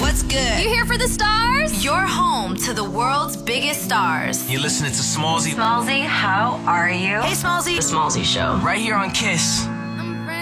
What's good? You here for the stars? You're home to the world's biggest stars. You're listening to Smallzy. Smallzy, how are you? Hey, Smallzy. The Smallzy Show. Right here on KISS.